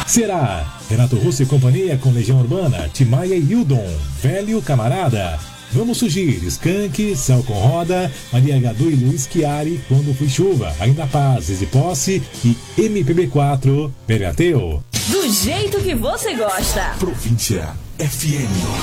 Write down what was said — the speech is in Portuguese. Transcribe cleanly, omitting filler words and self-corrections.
Será Renato Russo e companhia com Legião Urbana, Timaya e Hildon, Velho Camarada. Vamos surgir, Skank, Céu com Roda, Maria Gadu e Luiz Chiari, Quando Fui Chuva, Ainda Paz, e Posse e MPB4, Pereateu. Do jeito que você gosta. Província FM.